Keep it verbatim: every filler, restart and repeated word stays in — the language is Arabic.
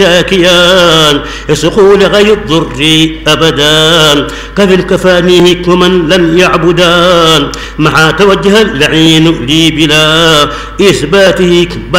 شاكيان يسقوا لغير الضر أبدان كفي الكفانيه ومن لم يعبدان مع توجه اللعين لي بلا إثباته